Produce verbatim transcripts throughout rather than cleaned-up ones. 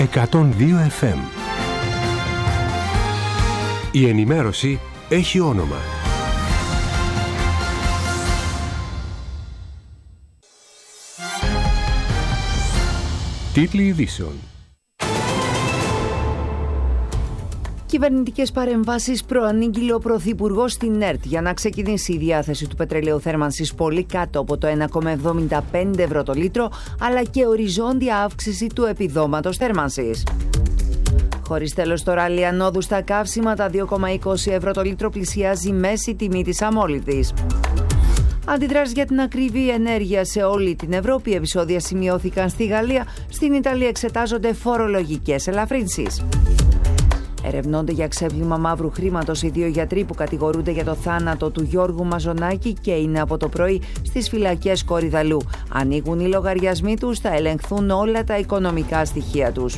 εκατόν δύο εφ εμ. Η ενημέρωση έχει όνομα. Τίτλοι ειδήσεων. Κυβερνητικές παρεμβάσεις προανήγγειλε ο Πρωθυπουργός στην ΕΡΤ για να ξεκινήσει η διάθεση του πετρελαίου θέρμανσης πολύ κάτω από το ένα κόμμα εβδομήντα πέντε ευρώ το λίτρο, αλλά και οριζόντια αύξηση του επιδόματος θέρμανσης. Χωρίς τέλος το ράλι ανόδου στα καύσιμα, τα δύο κόμμα είκοσι ευρώ το λίτρο πλησιάζει η μέση τιμή της αμόλυντης. Αντιδράσεις για την ακριβή ενέργεια σε όλη την Ευρώπη. Επεισόδια σημειώθηκαν στη Γαλλία. Στην Ιταλία εξετάζονται φορολογικές ελαφρύνσεις. Ερευνώνται για ξέπλυμα μαύρου χρήματος οι δύο γιατροί που κατηγορούνται για το θάνατο του Γιώργου Μαζονάκη και είναι από το πρωί στις φυλακές Κορυδαλού. Ανοίγουν οι λογαριασμοί τους, θα ελεγχθούν όλα τα οικονομικά στοιχεία τους.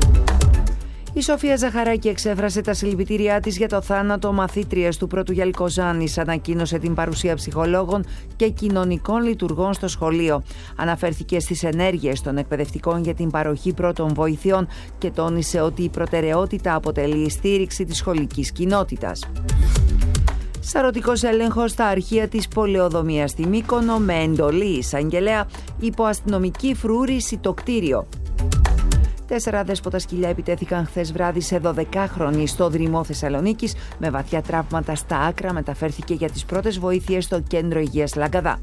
Η Σοφία Ζαχαράκη εξέφρασε τα συλληπιτήριά της για το θάνατο μαθήτριας του Πρώτου Γιαλκοζάνης. Ανακοίνωσε την παρουσία ψυχολόγων και κοινωνικών λειτουργών στο σχολείο. Αναφέρθηκε στις ενέργειες των εκπαιδευτικών για την παροχή πρώτων βοηθειών και τόνισε ότι η προτεραιότητα αποτελεί η στήριξη της σχολικής κοινότητας. Σαρωτικός έλεγχος στα αρχεία της πολεοδομίας στη Μύκονο με εντολή εισαγγελέα υπό αστυνομική φρούρηση το κτίριο. Τέσσερα αδέσποτα σκυλιά επιτέθηκαν χθες βράδυ σε δωδεκάχρονη στο Δρυμό Θεσσαλονίκης. Με βαθιά τραύματα στα άκρα μεταφέρθηκε για τις πρώτες βοήθειες στο κέντρο υγείας Λαγκαδά.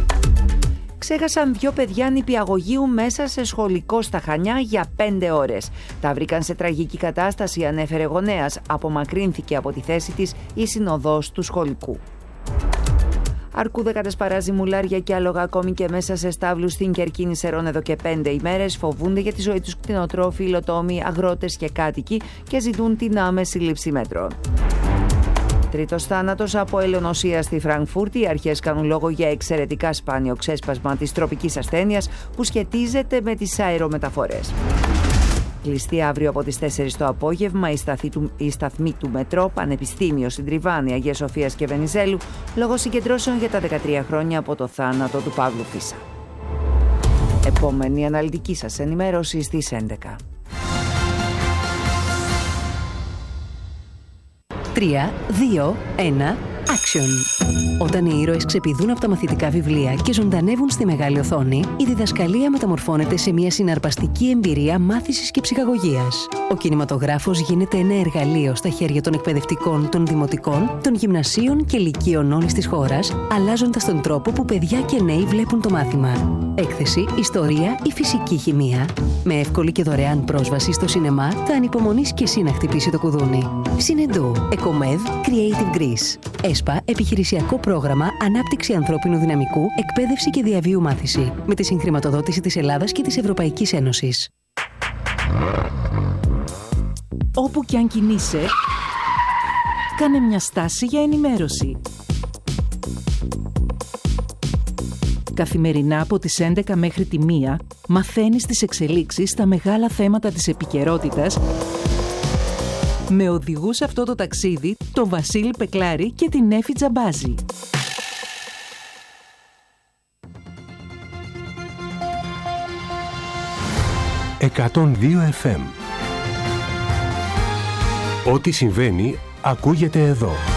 Ξέχασαν δύο παιδιά νηπιαγωγείου μέσα σε σχολικό στα Χανιά για πέντε ώρες. Τα βρήκαν σε τραγική κατάσταση, ανέφερε γονέας. Απομακρύνθηκε από τη θέση της η συνοδός του σχολικού. Αρκούδα κατασπαράζει μουλάρια και άλογα ακόμη και μέσα σε στάβλους στην Κερκίνη Σερών εδώ και πέντε ημέρες. Φοβούνται για τη ζωή τους κτηνοτρόφοι, υλοτόμοι, αγρότες και κάτοικοι και ζητούν την άμεση λήψη μέτρων. Τρίτος θάνατος από ελαιονοσία στη Φραγκφούρτη. Οι αρχές κάνουν λόγο για εξαιρετικά σπάνιο ξέσπασμα της τροπικής ασθένειας που σχετίζεται με τις αερομεταφορές. Κλειστή αύριο από τις τέσσερις το απόγευμα η, του, η σταθμή του μετρό Πανεπιστήμιο Συντριβάνη, Αγίας Σοφίας και Βενιζέλου λόγω συγκεντρώσεων για τα δεκατρία χρόνια από το θάνατο του Παύλου Φίσα. Επόμενη αναλυτική σας ενημέρωση στις έντεκα. τρία, δύο, ένα, action! Όταν οι ήρωες ξεπηδούν από τα μαθητικά βιβλία και ζωντανεύουν στη μεγάλη οθόνη, η διδασκαλία μεταμορφώνεται σε μια συναρπαστική εμπειρία μάθησης και ψυχαγωγίας. Ο κινηματογράφος γίνεται ένα εργαλείο στα χέρια των εκπαιδευτικών, των δημοτικών, των γυμνασίων και λυκείων όλης της χώρας, αλλάζοντας τον τρόπο που παιδιά και νέοι βλέπουν το μάθημα. Έκθεση, ιστορία ή φυσική χημεία. Με εύκολη και δωρεάν πρόσβαση στο σινεμά, θα ανυπομονείς και εσύ να χτυπήσει το κουδούνι. Συνεντού, Εκομέδ, Creative Greece. ΕΣΠΑ, επιχειρησιακό πρόγραμμα Ανάπτυξη ανθρώπινου δυναμικού, εκπαίδευση και διαβίου μάθηση. Με τη συγχρηματοδότηση της Ελλάδας και της Ευρωπαϊκής Ένωσης. Όπου κι αν κινείσαι, κάνε μια στάση για ενημέρωση. Καθημερινά από τις έντεκα μέχρι τη μία μαθαίνεις τις εξελίξεις στα μεγάλα θέματα της επικαιρότητας με οδηγούς αυτό το ταξίδι το Βασίλη Πεκλάρη και την Έφη Τζαμπάζη. εκατόν δύο εφ εμ. Ό,τι συμβαίνει ακούγεται εδώ.